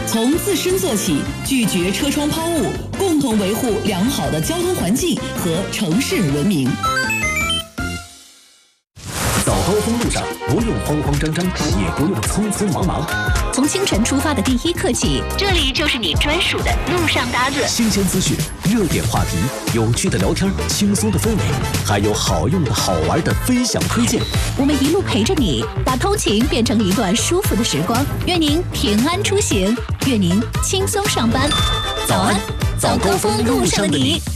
从自身做起，拒绝车窗抛物，共同维护良好的交通环境和城市文明。 早高峰路上不用慌慌张张，也不用匆匆忙忙。 从清晨出发的第一刻起， 这里就是你专属的路上搭子。 新鲜资讯、热点话题、有趣的聊天、轻松的氛围，还有好用的好玩的分享推荐。 我们一路陪着你，把通勤变成一段舒服的时光。愿您平安出行，愿您轻松上班。早安，早高峰路上的你。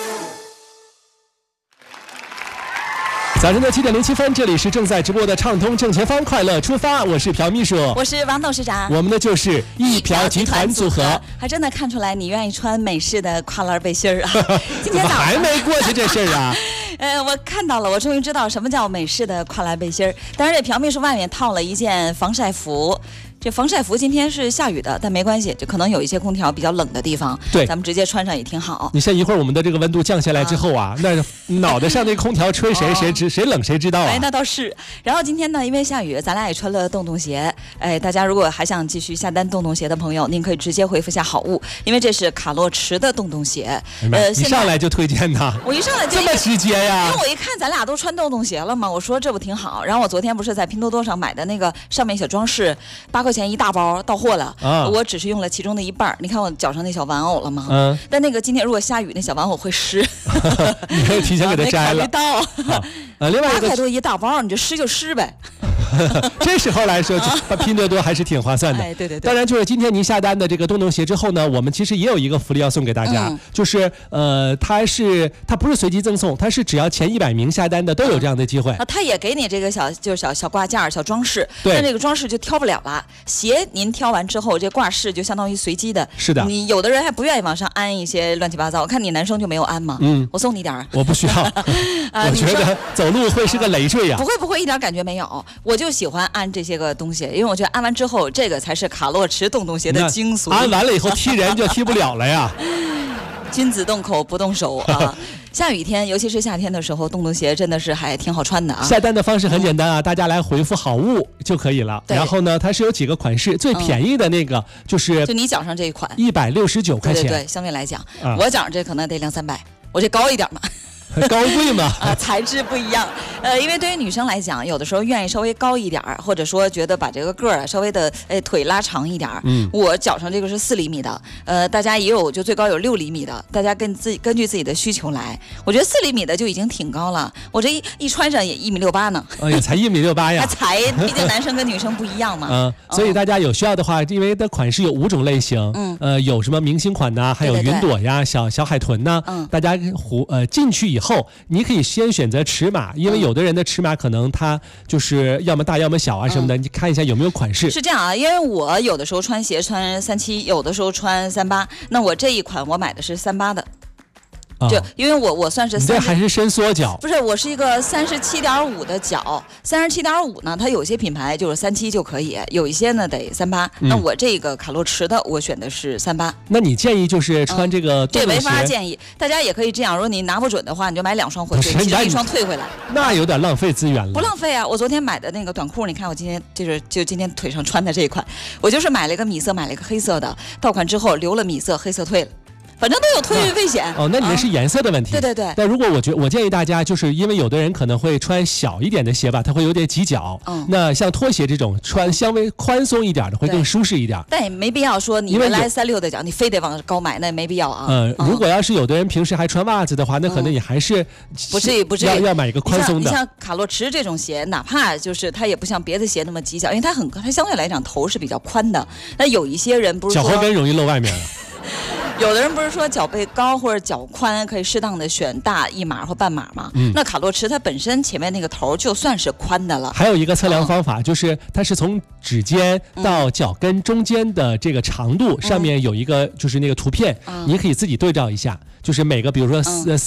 早晨的7点07分，这里是正在直播的畅通正前方快乐出发，我是朴秘书， 我是王董事长， 我们的就是一朴集团组合。 还真的看出来你愿意穿美式的跨栏背心儿啊！今天早上还没过去这事儿啊！ 我看到了，我终于知道什么叫美式的跨栏背心儿。但是这朴秘书外面套了一件防晒服。这防晒服今天是下雨的，但没关系，就可能有一些空调比较冷的地方， 对， 咱们直接穿上也挺好。 你像一会儿我们的这个温度降下来之后啊，那脑袋上那空调吹谁冷谁知道啊？ 哎，那倒是。然后今天呢，因为下雨，咱俩也穿了洞洞鞋。哎，大家如果还想继续下单洞洞鞋的朋友，您可以直接回复下好物，因为这是卡洛驰的洞洞鞋。 一上来就推荐它， 我一上来就这么直接呀？ 因为我一看咱俩都穿洞洞鞋了嘛，我说这不挺好。然后我昨天不是在拼多多上买的那个上面小装饰，8块钱一大包。到货了，我只是用了其中的一半。你看我脚上那小玩偶了吗？但那个今天如果下雨，那小玩偶会湿。 你可以提前给它摘了。 没到。 另外一个8 块多一大包，你就湿就湿呗。 这时候来说，拼多多还是挺划算的。 哎，对。 当然，就是今天您下单的这个洞洞鞋之后呢，我们其实也有一个福利要送给大家，就是它不是随机赠送，它是只要前100名下单的都有这样的机会。 它也给你这个小挂件、小装饰， 对， 但这个装饰就挑不了了。鞋您挑完之后，这挂饰就相当于随机的。 是的， 你有的人还不愿意往上安一些乱七八糟。我看你男生就没有安嘛，我送你点儿。 我不需要，我觉得走路会是个累赘呀。 不会，一点感觉没有。我就喜欢安这些个东西，因为我觉得安完之后，这个才是卡洛驰洞洞鞋的精髓。 安完了以后踢人就踢不了了呀。 君子动口不动手啊！下雨天，尤其是夏天的时候，洞洞鞋真的是还挺好穿的啊。 下单的方式很简单啊，大家来回复好物就可以了。然后呢，它是有几个款式，最便宜的那个就你脚上这一款 169块钱。 对，相对来讲，我脚上这可能得200-300，我这高一点嘛。 高贵嘛材质不一样。因为对于女生来讲，有的时候愿意稍微高一点，或者说觉得把这个个儿稍微的腿拉长一点。我脚上这个是4厘米的，大家也有就最高有6厘米的，大家根据自己的需求来。我觉得4厘米的就已经挺高了，我这一穿上也1.68米呢。 也才1.68米呀。 才，毕竟男生跟女生不一样嘛。 所以大家有需要的话，因为的款式有5种类型，有什么明星款呐，还有云朵呀、小海豚呐，大家进去以后，你可以先选择尺码，因为有的人的尺码可能他就是要么大要么小啊什么的，你看一下有没有款式。 是这样啊，因为我有的时候穿鞋穿37，有的时候穿38，那我这一款我买的是38的。就因为我算是你这还是伸缩脚， 不是，我是一个37.5的脚，37.5呢，它有些品牌就是37就可以，有一些呢得38。那我这个卡洛驰的，我选的是38。 那你建议就是穿这个洞洞鞋？ 这没法建议，大家也可可以这样，如果你拿不准的话，你就买2双回去，其中1双退回来。 那有点浪费资源了。 不浪费啊！我昨天买的那个短裤，你看我今天就今天腿上穿的这一款，我就是买了一个米色，买了一个黑色的，到款之后留了米色，黑色退了。反正都有退运费险。 那你那是颜色的问题。 对。 但如果我建议大家，就是因为有的人可能会穿小一点的鞋吧，它会有点挤脚。那像拖鞋这种穿稍微宽松一点的会更舒适一点。 但也没必要说你原来36的脚，你非得往高买，那也没必要啊。 如果要是有的人平时还穿袜子的话，那可能你还是不至于要买一个宽松的。 你像卡洛驰这种鞋，哪怕就是它也不像别的鞋那么挤脚，因为它相对来讲头是比较宽的。那有一些人不是说脚后跟容易露外面了。 有的人不是说脚背高或者脚宽可以适当的选大1码或半码吗？那卡洛驰它本身前面那个头就算是宽的了。 还有一个测量方法，就是它是从指尖到脚跟中间的这个长度，上面有一个就是那个图片，你可以自己对照一下。就是每个比如说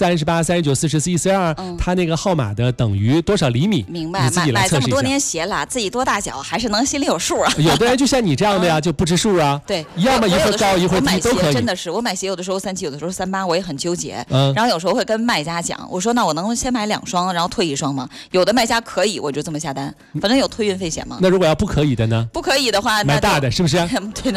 38、39、44、42，它那个号码的等于多少厘米？ 明白。 你自己来测试一下。 买这么多年鞋了，自己多大脚还是能心里有数啊。 有的人就像你这样的呀，就不知数啊。 对， 要么一会儿高一会儿低都可以。 真的是，我买鞋有的时候37，有的时候38，我也很纠结。然后有时候会跟卖家讲，我说那我能先买2双，然后退1双吗？有的卖家可以，我就这么下单，反正有退运费险嘛。 那如果要不可以的呢？ 不可以的话， 买大的是不是？ 对。